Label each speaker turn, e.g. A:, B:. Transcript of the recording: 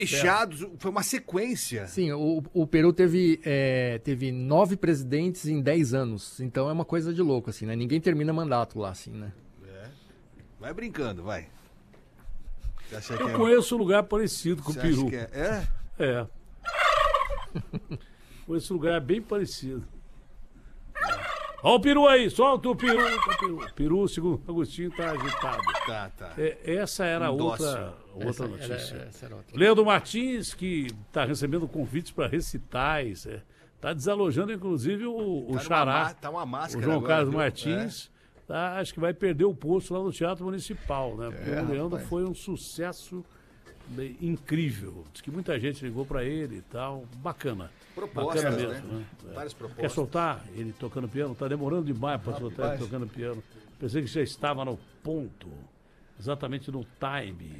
A: fechados, foi uma sequência.
B: Sim, o Peru teve 9 presidentes em 10 anos. Então é uma coisa de louco, assim, né? Ninguém termina mandato lá, assim, né?
A: Vai brincando, vai.
C: Eu conheço um lugar parecido com o Peru. É. Conheço um lugar bem parecido. Olha o Peru aí, solta o Peru. Peru, segundo Agostinho, tá agitado.
A: Tá.
C: Essa era outra notícia.
B: Essa era outra.
C: Leandro Martins, que está recebendo convites para recitais, está desalojando, inclusive, o Xará.
A: Tá uma máscara
C: o João
A: agora,
C: Carlos
A: viu?
C: Martins. Acho que vai perder o posto lá no Teatro Municipal, né? Porque o Leandro foi um sucesso incrível. Diz que muita gente ligou para ele e tal. Bacana.
A: Propostas,
C: bacana mesmo,
A: né? Várias propostas.
C: Quer soltar ele tocando piano? Tá demorando demais para soltar ele tocando piano. Pensei que já estava no ponto, exatamente no time.